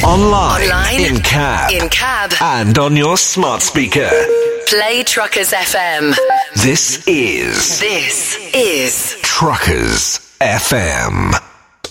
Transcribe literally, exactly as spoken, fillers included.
Online. Online. In cab. In cab. And on your smart speaker. Play Truckers F M. This is... This is... Truckers F M.